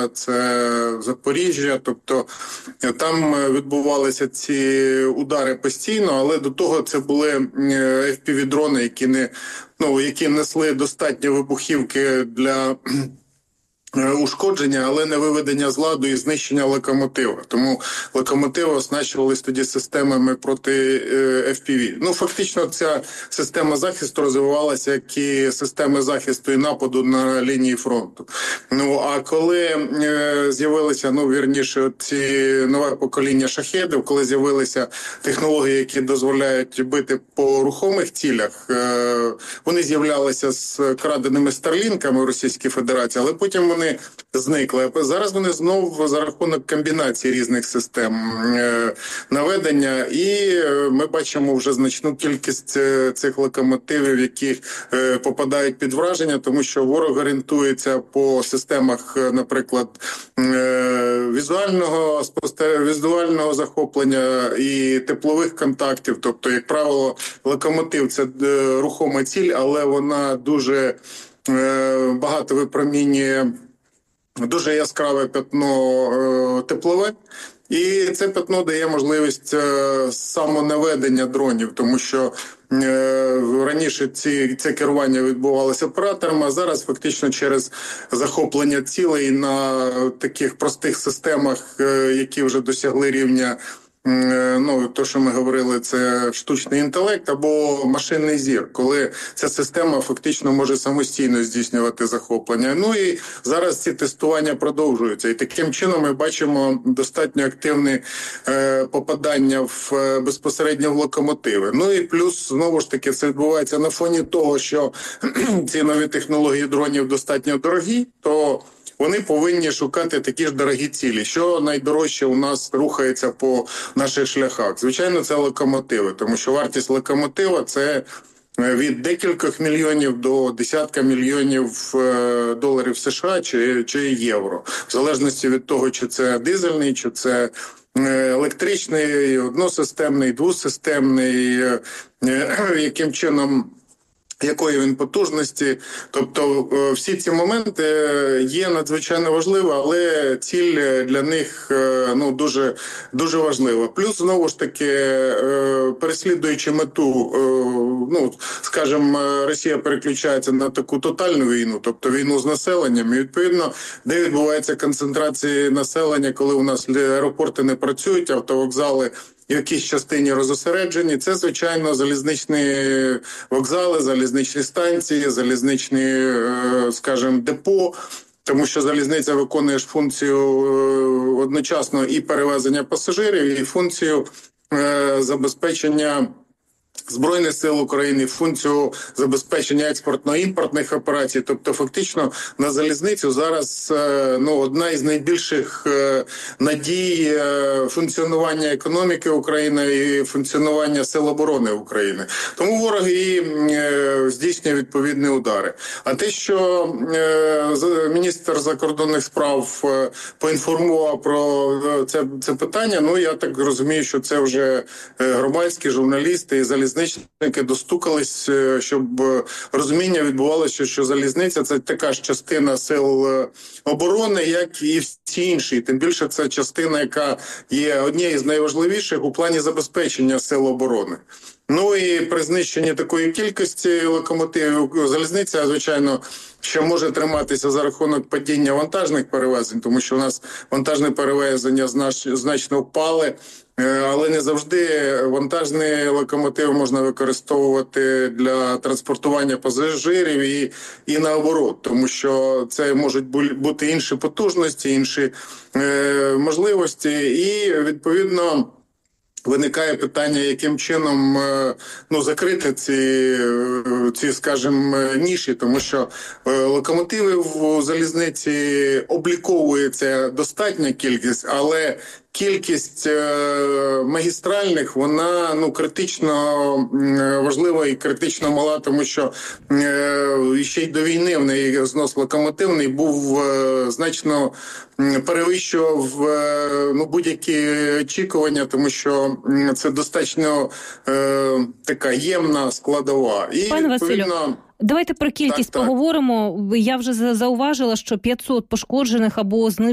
це Запоріжжя. Тобто там відбувалися ці удари постійно, але до того це були FPV-дрони, які несли достатньо вибухівки для ушкодження, але не виведення з ладу і знищення локомотива. Тому локомотиви оснащувалися тоді системами проти FPV. Фактично ця система захисту розвивалася, як і системи захисту і нападу на лінії фронту. А коли з'явилися, ці нове покоління шахедів, коли з'явилися технології, які дозволяють бити по рухомих цілях, вони з'являлися з краденими старлінками в Російській Федерації, але потім вони зникли. Зараз вони знову за рахунок комбінації різних систем наведення, і ми бачимо вже значну кількість цих локомотивів, які попадають під враження, тому що ворог орієнтується по системах, наприклад, візуального захоплення і теплових контактів. Тобто, як правило, локомотив – це рухома ціль, але вона дуже багато випромінює дуже яскраве пятно теплове, і це пятно дає можливість самонаведення дронів, тому що раніше це керування відбувалося оператором, а зараз фактично через захоплення цілей на таких простих системах, які вже досягли рівня, то, що ми говорили, це штучний інтелект або машинний зір, коли ця система фактично може самостійно здійснювати захоплення. І зараз ці тестування продовжуються. І таким чином ми бачимо достатньо активне попадання безпосередньо в локомотиви. І плюс, знову ж таки, це відбувається на фоні того, що ці нові технології дронів достатньо дорогі, то вони повинні шукати такі ж дорогі цілі. Що найдорожче у нас рухається по наших шляхах? Звичайно, це локомотиви, тому що вартість локомотива – це від декількох мільйонів до десятка мільйонів доларів США чи євро. В залежності від того, чи це дизельний, чи це електричний, односистемний, двосистемний, яким чином, якої він потужності. Тобто всі ці моменти є надзвичайно важливі, але ціль для них дуже, дуже важлива. Плюс, знову ж таки, переслідуючи мету, скажімо, Росія переключається на таку тотальну війну, тобто війну з населенням, і відповідно, де відбувається концентрація населення, коли у нас аеропорти не працюють, автовокзали в якійсь частині розосереджені. Це, звичайно, залізничні вокзали, залізничні станції, залізничні, скажімо, депо, тому що залізниця виконує ж функцію одночасно і перевезення пасажирів, і функцію забезпечення Збройних сил України, функцію забезпечення експортно-імпортних операцій. Тобто, фактично, на залізницю зараз одна із найбільших надій функціонування економіки України і функціонування Сил оборони України. Тому ворог і здійснює відповідні удари. А те, що міністр закордонних справ поінформував про це питання, я так розумію, що це вже громадські журналісти і залізничники достукались, щоб розуміння відбувалося, що залізниця – це така ж частина сил оборони, як і всі інші. Тим більше це частина, яка є однією з найважливіших у плані забезпечення сил оборони. І при знищенні такої кількості локомотивів залізниця, звичайно, що може триматися за рахунок падіння вантажних перевезень, тому що у нас вантажні перевезення значно впали, але не завжди вантажні локомотиви можна використовувати для транспортування пасажирів і наоборот, тому що це можуть бути інші потужності, інші можливості і, відповідно, виникає питання, яким чином закрити ці, скажімо, ніші, тому що локомотиви в залізниці обліковується достатня кількість, але кількість магістральних, вона критично важлива і критично мала, тому що ще й до війни в неї знос локомотивний був значно перевищував будь-які очікування, тому що це достатньо така ємна складова. І, пане Василю, давайте про кількість поговоримо. Я вже зауважила, що 500 пошкоджених або знищених